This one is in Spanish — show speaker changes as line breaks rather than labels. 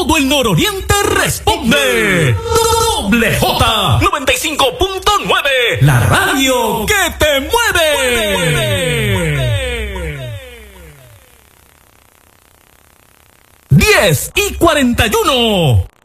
todo el nororiente responde. Doble J 95.9, la radio que te mueve. 10:41.